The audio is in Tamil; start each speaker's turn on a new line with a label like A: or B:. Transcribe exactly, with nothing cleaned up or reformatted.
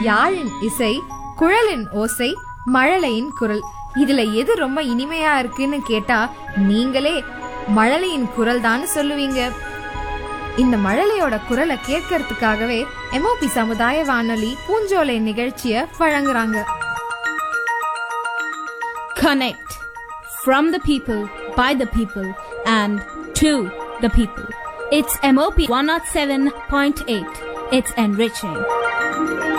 A: யாழின் இசை, குழலின் ஓசை, மழலையின் குரல், இதுல எது ரொம்ப இனிமையா இருக்குன்னு கேட்டா நீங்களே மழலையின் குரல் தான் சொல்லுவீங்க. இந்த மழலையோட குரலை கேட்கறதுக்காகவே எம்ஓபி சமுதாய வானொலி பூஞ்சோலை நிகழ்ச்சிய வழங்குறாங்க.
B: Connect from the people, by the people and to the people. It's M O P one oh seven point eight. It's enriching.